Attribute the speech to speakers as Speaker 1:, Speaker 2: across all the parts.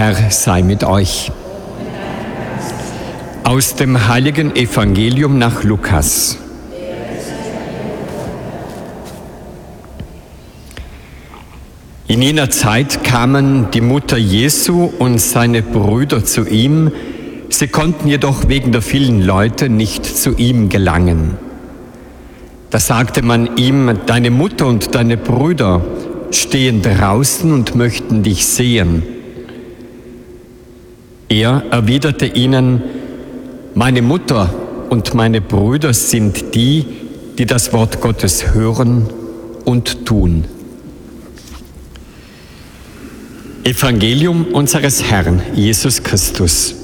Speaker 1: Herr sei mit euch. Aus dem heiligen Evangelium nach Lukas. In jener Zeit kamen die Mutter Jesu und seine Brüder zu ihm. Sie konnten jedoch wegen der vielen Leute nicht zu ihm gelangen. Da sagte man ihm: Deine Mutter und deine Brüder stehen draußen und möchten dich sehen. Er erwiderte ihnen: Meine Mutter und meine Brüder sind die, die das Wort Gottes hören und tun. Evangelium unseres Herrn Jesus Christus.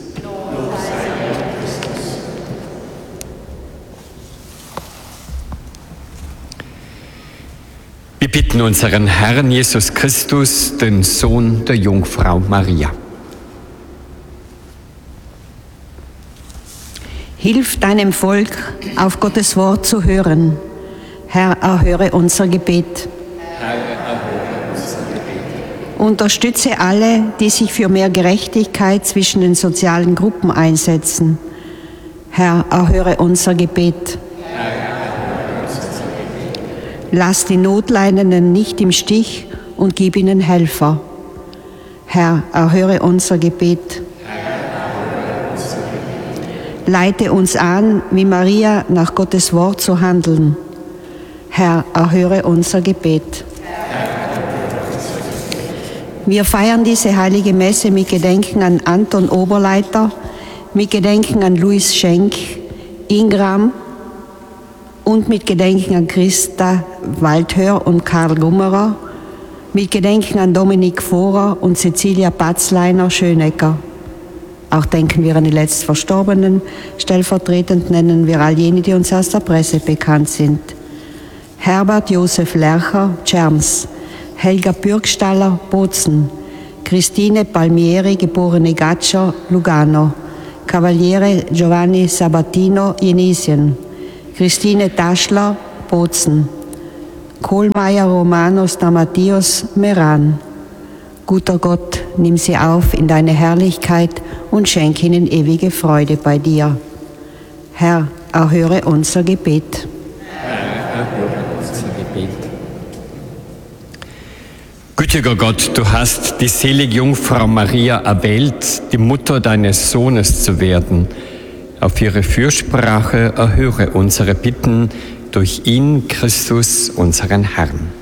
Speaker 1: Wir bitten unseren Herrn Jesus Christus, den Sohn der Jungfrau Maria.
Speaker 2: Hilf deinem Volk, auf Gottes Wort zu hören. Herr, erhöre unser Gebet. Unterstütze alle, die sich für mehr Gerechtigkeit zwischen den sozialen Gruppen einsetzen. Herr, erhöre unser Gebet. Lass die Notleidenden nicht im Stich und gib ihnen Helfer. Herr, erhöre unser Gebet. Leite uns an, wie Maria nach Gottes Wort zu handeln. Herr, erhöre unser Gebet. Wir feiern diese heilige Messe mit Gedenken an Anton Oberleiter, mit Gedenken an Luis Schenk, Ingram und mit Gedenken an Christa Waldhör und Karl Gummerer, mit Gedenken an Dominik Vorer und Cecilia Batzleiner-Schönecker. Auch denken wir an die letzt Verstorbenen. Stellvertretend nennen wir all jene, die uns aus der Presse bekannt sind. Herbert Josef Lercher, Tscherms, Helga Bürgstaller, Bozen, Christine Palmieri, geborene Gatscher, Lugano, Cavaliere Giovanni Sabatino, Jenisien, Christine Taschler, Bozen, Kohlmeier Romanos Damatios, Meran. Guter Gott, nimm sie auf in deine Herrlichkeit und schenk ihnen ewige Freude bei dir. Herr, erhöre unser Gebet.
Speaker 1: Herr, erhöre unser Gebet. Gütiger Gott, du hast die selige Jungfrau Maria erwählt, die Mutter deines Sohnes zu werden. Auf ihre Fürsprache erhöre unsere Bitten durch ihn, Christus, unseren Herrn.